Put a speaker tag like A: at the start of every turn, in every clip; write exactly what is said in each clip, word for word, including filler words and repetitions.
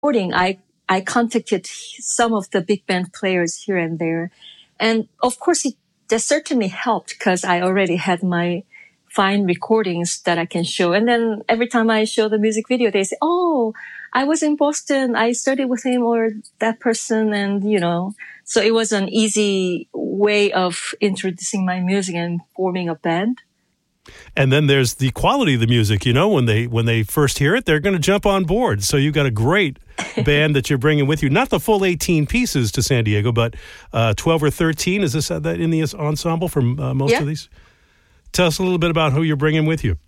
A: recording, I, I contacted some of the big band players here and there. And of course, it that certainly helped because I already had my fine recordings that I can show. And then every time I show the music video, they say, oh, I was in Boston. I studied with him or that person. And, you know, so it was an easy way of introducing my music and forming a band.
B: And then there's the quality of the music. You know, when they when they first hear it, they're going to jump on board. So you've got a great band that you're bringing with you. Not the full eighteen pieces to San Diego, but uh, twelve or thirteen. Is this uh, that in the ensemble for uh, most
A: yeah.
B: of these? Tell us a little bit about who you're bringing with you.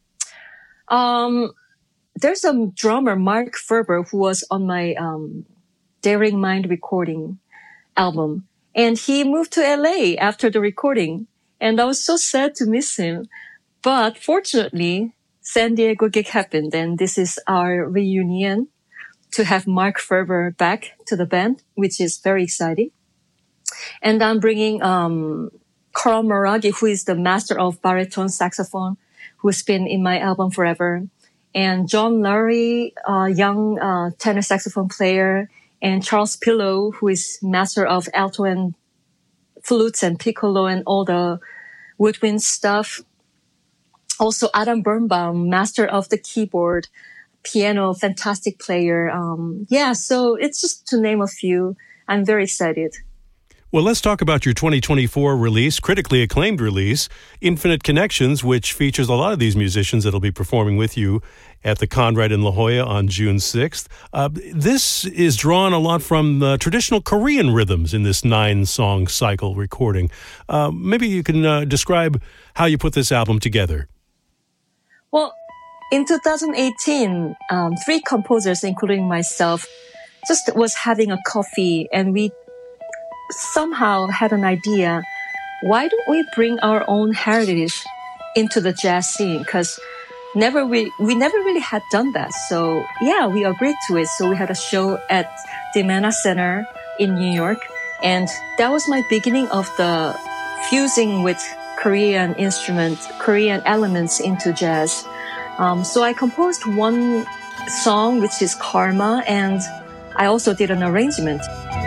A: Um, there's a drummer, Mark Ferber, who was on my um, Daring Mind recording album. And he moved to L A after the recording. And I was so sad to miss him. But fortunately, San Diego gig happened, and this is our reunion to have Mark Ferber back to the band, which is very exciting. And I'm bringing um Carl Maraghi, who is the master of baritone saxophone, who's been in my album forever, and John Lurie, a young uh, tenor saxophone player, and Charles Pillow, who is master of alto and flutes and piccolo and all the woodwind stuff. Also, Adam Birnbaum, master of the keyboard, piano, fantastic player. Um, yeah, so it's just to name a few. I'm very excited.
B: Well, let's talk about your twenty twenty-four release, critically acclaimed release, Infinite Connections, which features a lot of these musicians that will be performing with you at the Conrad in La Jolla on June sixth. Uh, this is drawn a lot from the traditional Korean rhythms in this nine-song cycle recording. Uh, maybe you can uh, describe how you put this album together.
A: Well, in two thousand eighteen, um, three composers, including myself, just was having a coffee, and we somehow had an idea. Why don't we bring our own heritage into the jazz scene? Because never we we never really had done that. So yeah, we agreed to it. So we had a show at the Manna Center in New York, and that was my beginning of the fusing with Korean instruments, Korean elements into jazz. Um, so I composed one song, which is Karma, and I also did an arrangement.